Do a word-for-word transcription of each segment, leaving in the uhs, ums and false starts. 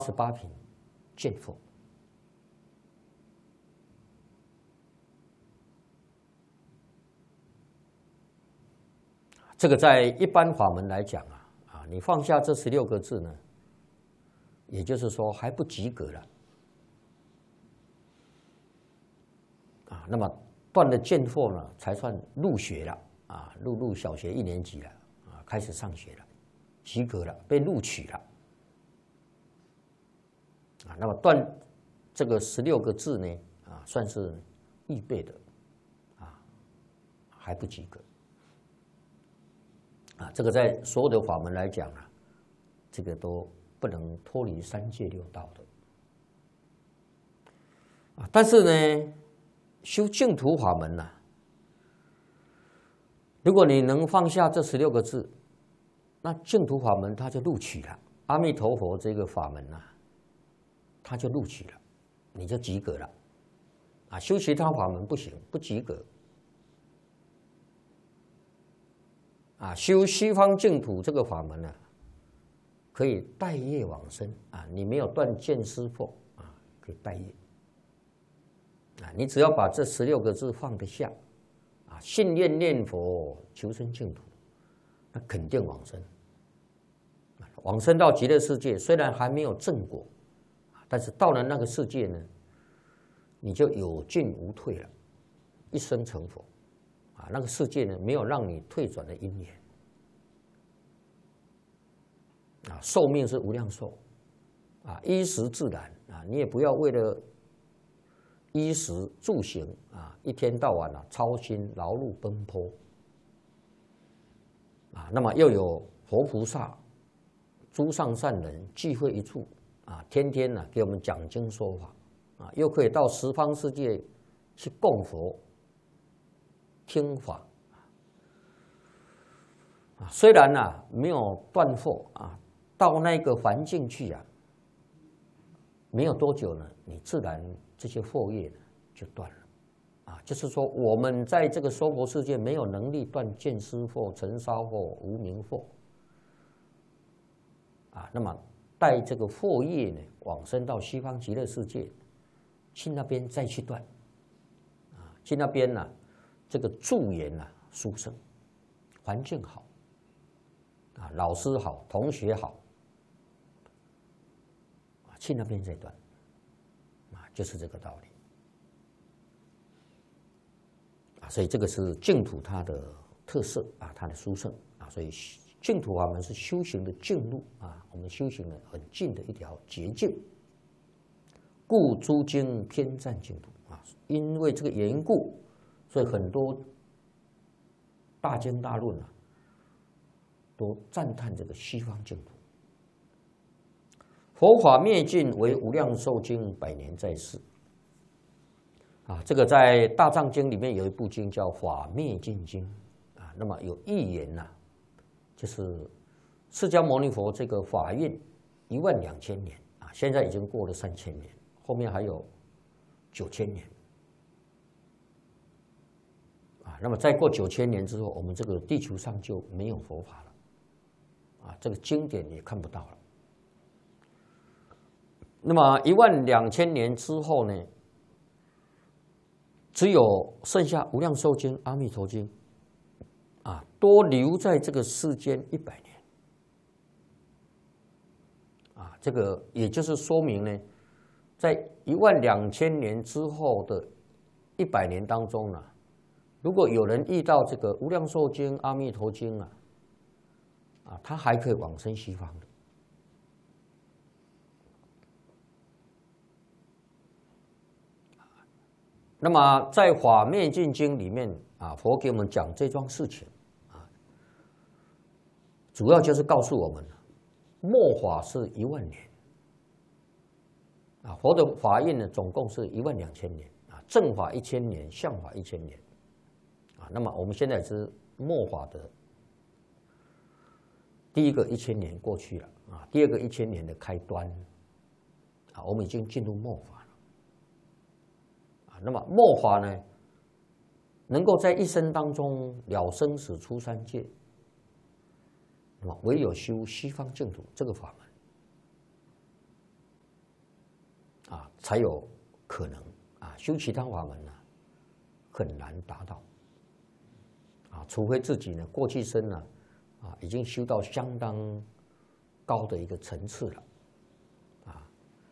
十八品见佛。这个在一般法门来讲啊，啊，你放下这十六个字呢，也就是说还不及格了，啊，那么断了见惑呢，才算入学了，啊，入入小学一年级了，啊，开始上学了，及格了，被录取了，啊，那么断这个十六个字呢，啊，算是预备的，啊，还不及格。啊，这个在所有的法门来讲啊，这个都不能脱离三界六道的。啊，但是呢，修净土法门呐、啊，如果你能放下这十六个字，那净土法门它就录取了。阿弥陀佛这个法门呐、啊，它就录取了，你就及格了。啊，修其他法门不行，不及格。啊，修西方净土这个法门呢、啊，可以带业往生啊。你没有断见思惑啊，可以带业啊。你只要把这十六个字放得下啊，信愿念佛求生净土，那肯定往生。往生到极乐世界，虽然还没有正果，但是到了那个世界呢，你就有进无退了，一生成佛。啊，那个世界呢，没有让你退转的因缘。啊，寿命是无量寿，啊，衣食自然啊，你也不要为了衣食住行啊，一天到晚啊操心劳碌奔波。啊，那么又有佛菩萨、诸上善人聚会一处啊，天天呢、啊、给我们讲经说法啊，又可以到十方世界去供佛。听法啊，虽然啊没有断惑啊，到那个环境去啊，没有多久呢，你自然这些惑业呢就断了啊。就是说，我们在这个娑婆世界没有能力断见思惑、尘沙惑、无明惑啊，那么带这个惑业呢往生到西方极乐世界，去那边再去断啊，去那边呢、啊。这个助缘啊，殊胜，环境好，啊，老师好，同学好，啊，去那边再断，啊，就是这个道理，啊，所以这个是净土它的特色啊，它的殊胜啊，所以净土法门是修行的径路啊，我们修行的很近的一条捷径，故诸经偏赞净土啊，因为这个缘故。所以很多大经大论啊，都赞叹这个西方净土。佛法灭尽为无量寿经，百年在世。啊，这个在大藏经里面有一部经叫《法灭尽经》啊，那么有预言呐、啊，就是释迦牟尼佛这个法运一万两千年啊，现在已经过了三千年，后面还有九千年。那么再过九千年之后，我们这个地球上就没有佛法了，啊，这个经典也看不到了。那么一万两千年之后呢，只有剩下无量寿经、阿弥陀经，啊，多留在这个世间一百年，啊，这个也就是说明呢，在一万两千年之后的一百年当中呢。如果有人遇到这个无量寿经、阿弥陀经啊，啊，他还可以往生西方的。那么在《法灭尽经》里面啊，佛给我们讲这桩事情啊，主要就是告诉我们，末法是一万年啊，佛的法印呢，总共是一万两千年啊，正法一千年，相法一千年。啊，那么我们现在是末法的第一个一千年过去了啊，第二个一千年的开端啊，我们已经进入末法了啊。那么末法呢，能够在一生当中了生死出三界，那么唯有修西方净土这个法门啊，才有可能啊，修其他法门呢、啊，很难达到啊，除非自己呢过去生呢啊已经修到相当高的一个层次了啊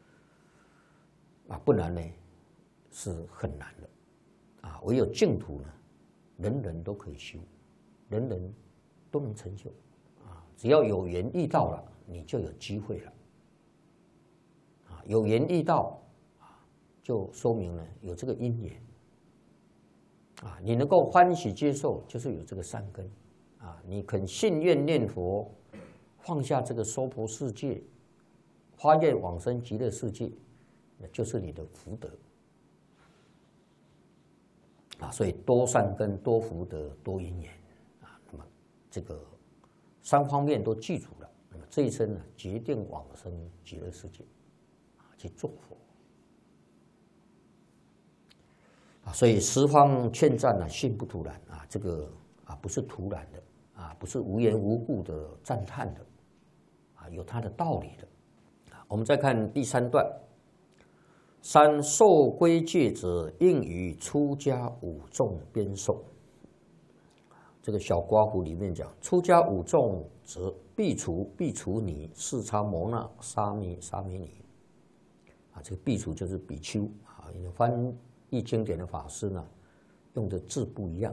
啊，不然呢是很难的啊，唯有净土呢，人人都可以修，人人都能成就啊，只要有缘遇到了，你就有机会了。有缘遇到，啊，就说明了有这个因缘，啊，你能够欢喜接受，就是有这个善根，啊，你肯信愿念佛，放下这个娑婆世界，发愿往生极乐世界，那就是你的福德，啊，所以多善根、多福德、多因缘，啊，那么这个三方面都记住了，那么这一生呢，决定往生极乐世界。去做佛啊，所以十方劝赞呢，信不突然啊，这个啊不是突然的啊，不是无缘无故的赞叹的啊，有它的道理的。我们再看第三段，三受归戒者，应于出家五众边受。这个小刮胡里面讲，出家五众则必除必除尼、四叉摩那、沙弥、沙弥尼。啊，这个苾除就是比丘啊，因为翻译经典的法师呢，用的字不一样。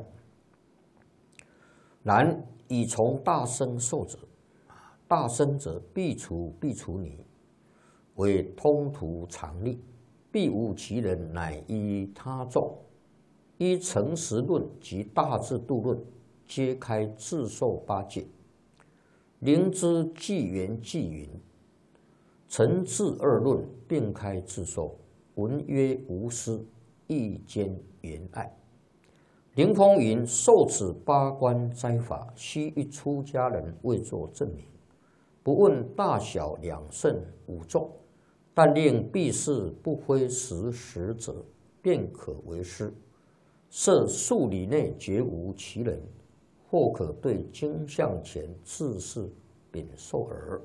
然以从大僧受者，大僧者必除必除尼，为通途常例，必无其人，乃依他众，依诚实论及大智度论，皆开自受八戒。灵知纪元纪云。诚智二论并开自受，文曰无私，意兼缘爱。灵峰云：受此八关斋法，须一出家人为作证明。不问大小两圣五众，但令避世不非实实者，便可为师。设数里内绝无其人，或可对经像前自是禀受耳。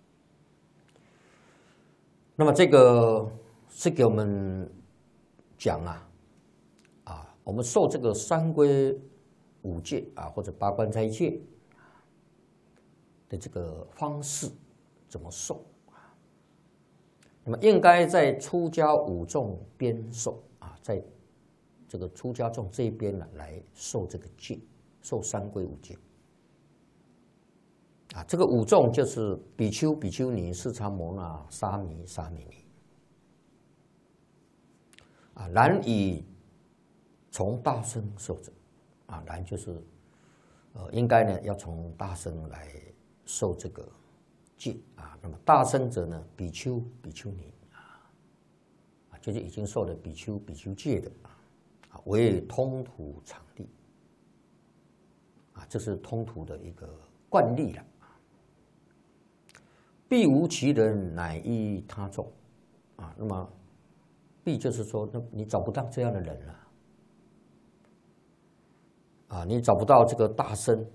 那么这个是给我们讲啊，啊，我们受这个三皈五戒啊，或者八关斋戒的这个方式怎么受啊？那么应该在出家五众边受啊，在这个出家众这边呢来受这个戒，受三皈五戒。啊，这个五众就是比丘、比丘尼、四叉摩那、沙弥、沙弥尼。啊，然以从大僧受者，啊，然就是，呃，应该呢要从大僧来受这个戒啊。那么大僧者呢，比丘、比丘尼啊，啊，就是已经受了比丘、比丘戒的啊，为通途常例。啊，这是通途的一个惯例了。必无其人，乃依他众，啊，那么必就是说，那你找不到这样的人了，啊，你找不到这个大僧，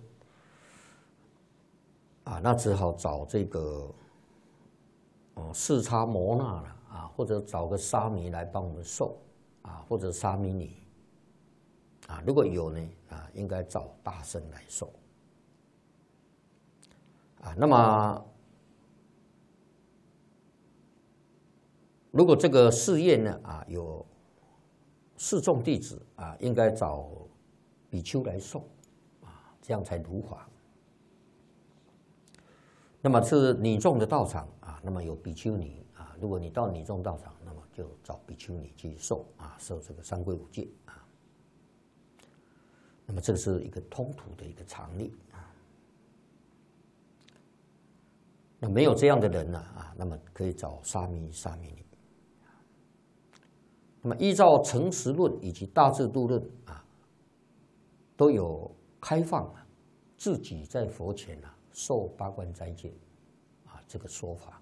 啊，那只好找这个，哦，四叉摩那了，啊，或者找个沙弥来帮我们受，啊，或者沙弥尼，啊，如果有呢，啊，应该找大僧来受，啊，那么。如果这个寺院呢啊有四众弟子啊，应该找比丘来受啊，这样才如法。那么是女众的道场啊，那么有比丘尼啊，如果你到女众道场，那么就找比丘尼去受啊，受这个三皈五戒啊。那么这个是一个通途的一个常例啊。那没有这样的人呢啊，那么可以找沙弥、沙弥尼。那么依照诚实论以及大智度论啊，都有开放啊，自己在佛前啊受八关斋戒啊这个说法。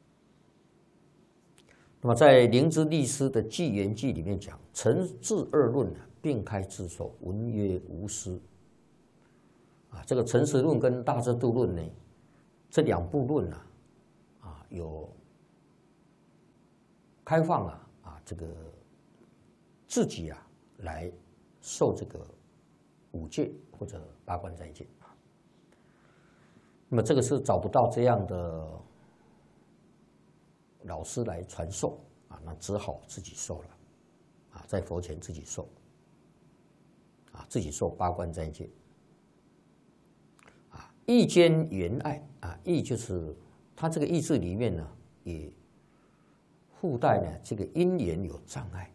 那么在灵知律师的纪元记里面讲，诚智二论啊并开自受，文曰无私。啊，这个诚实论跟大智度论呢，这两部论啊，啊有开放啊啊这个自己啊来受这个五戒或者八关斋戒。那么这个是找不到这样的老师来传授啊，那只好自己受了啊，在佛前自己受啊，自己受八关斋戒啊。意间缘爱啊，意就是它这个意字里面呢，也附带呢这个因缘有障碍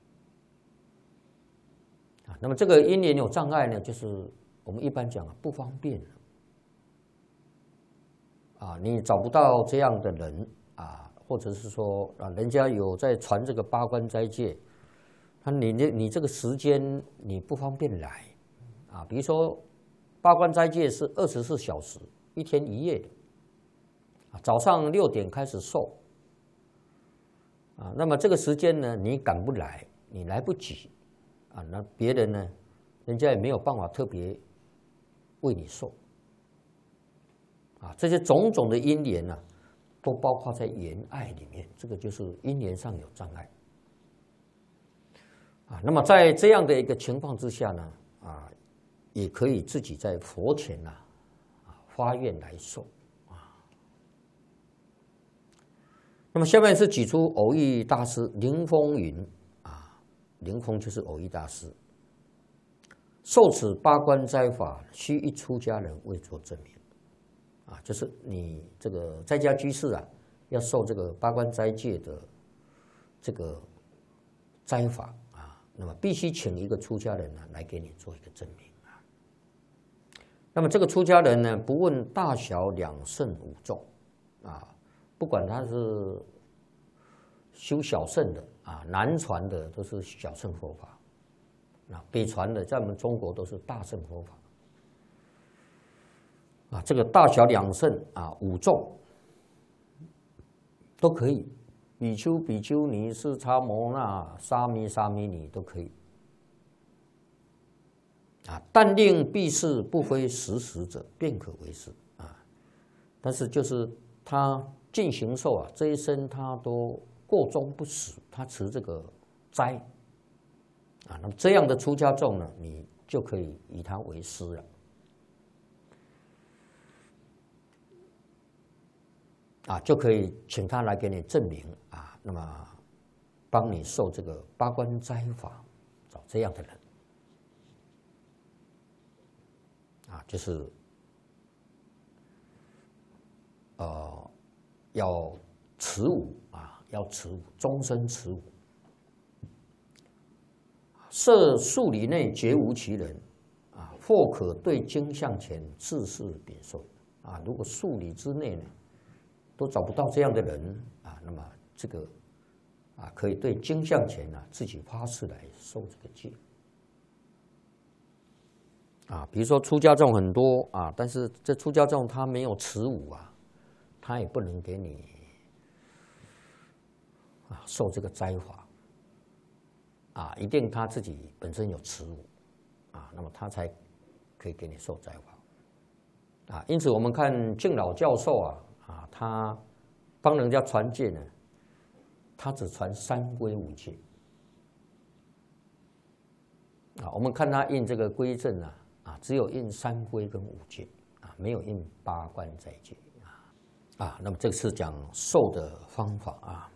啊。那么这个因缘有障碍呢，就是我们一般讲啊不方便啊，你找不到这样的人啊，或者是说啊，人家有在传这个八关斋戒，他你这你这个时间你不方便来啊。比如说八关斋戒是二十四小时，一天一夜的啊，早上六点开始受啊，那么这个时间呢，你赶不来，你来不及啊，那别人呢，人家也没有办法特别为你受。啊，这些种种的因缘呢、啊，都包括在缘爱里面，这个就是因缘上有障碍。啊，那么在这样的一个情况之下呢，啊，也可以自己在佛前呐、啊，啊发愿来受啊。那么下面是举出偶益大师灵峰云啊，灵峰就是偶益大师，受此八关斋法，须一出家人为作证明。啊，就是你这个在家居士啊，要受这个八关斋戒的这个斋法啊，那么必须请一个出家人呢来给你做一个证明啊。那么这个出家人呢，不问大小两圣五众啊，不管他是修小乘的啊，南传的都是小乘佛法，啊，北传的在我们中国都是大乘佛法。啊，这个大小两圣啊，五众都可以，比丘、比丘尼、释迦牟那、沙弥、沙弥尼都可以。啊，但令避世不非实时者，便可为师啊。但是就是他进行受啊，这一生他都过中不死，他持这个斋啊，那么这样的出家众呢，你就可以以他为师了。啊，就可以请他来给你证明啊，那么帮你受这个八关斋法，找这样的人啊，就是呃要持五啊，要持五，终身持五，设数里内绝无其人啊，或可对经向前自是禀受啊。如果数里之内呢，都找不到这样的人啊，那么这个啊，可以对经向前啊自己发誓来受这个戒啊。比如说出家众很多啊，但是这出家众他没有持五啊，他也不能给你啊受这个斋法啊，一定他自己本身有持五啊，那么他才可以给你受斋法啊。因此我们看净老教授啊。啊，他帮人家传戒呢，他只传三归五戒。啊，我们看他印这个归证啊，啊，只有印三归跟五戒啊，没有印八关斋戒啊。啊，那么这个是讲受的方法啊。